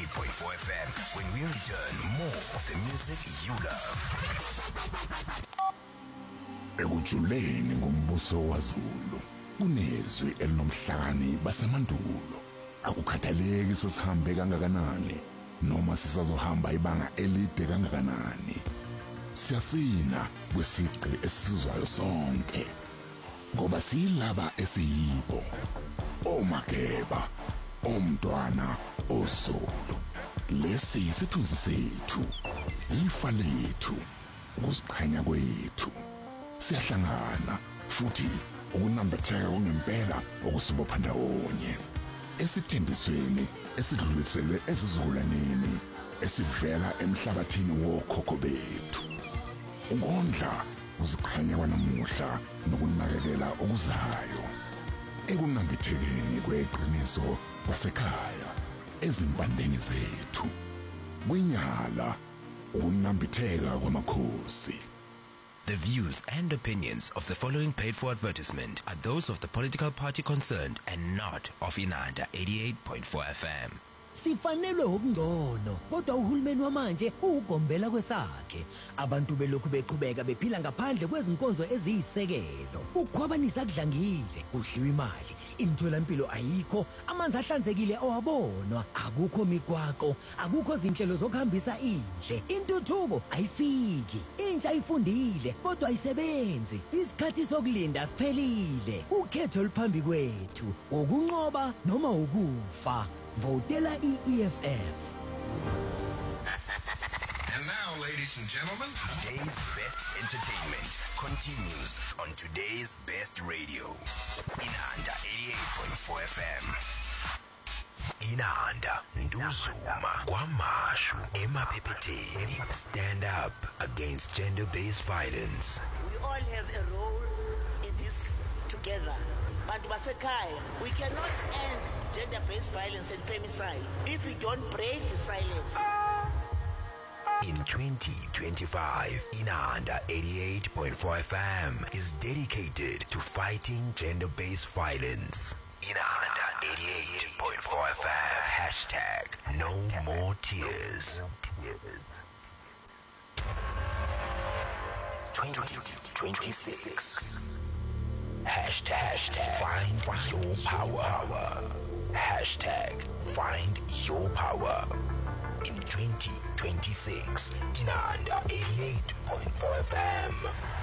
88.4 FM. When we return, more of the music you love. Ekujuleni ngombuso waZulu kunezwi elinomhlakani basemandulo. Akukhathaleki sesihambe kangakanani noma sisazohamba ibanga elide kangakanani. Siyasina kwesiqi esizwayo sonke ngoba silaba esiyibo. Omageba, omntwana, oZulu. Lesi isithunzi sethu, ifa lethu, ukuziqhenya kwethu. Siyahlangana futhi ukunambitheka kwangempela okusibopha ndawonye. Esithembisweni esidluliselwe ezizukulwaneni esivela emhlabathini wokhokho bethu. Ukondla uziqhenya kwanamuhla nokunakekela okuzayo. Ekunambithekeni kweqiniso kwasekhaya ezimpandeni zethu. Kwinyala ukunambitheka kwamakhosi. The views and opinions of the following paid for advertisement are those of the political party concerned and not of Inanda 88.4 FM. Sifanelwe ukungcono kodwa uhulumeni wamanje ugombela kwesakhe. Abantu belokhu beqhubeka bephila ngaphandle kwezinkonzo eziyisekelo. Ukukhwabanisa kudlangile, kudliwa imali, imitholampilo ayikho, amanzi ahlanzekile owabonwa, akukho migwaqo, akukho zinhlelo zokuhambisa indle. Intuthuko ayifiki. Intsha ifundile kodwa ayisebenzi. Isikhathi sokulinda siphelile. Ukhetho oluphambi kwethu, ukunqoba noma ukufa. Votela EFF. And now, ladies and gentlemen, Today's best entertainment continues on today's best radio. Inanda 88.4 FM. Inanda Nduzuma Kwamashu Emaphepheteni. Stand up against gender-based violence. We all have a role in this together. But Basekai, we cannot end gender-based violence and femicide if we don't break the silence. In 2025, Inanda 88.4 FM is dedicated to fighting gender-based violence. Inanda 88.4 FM. Hashtag no more tears. 2026. Hashtag find your power. Hashtag find your power. In 2026, Inanda 88.4 FM.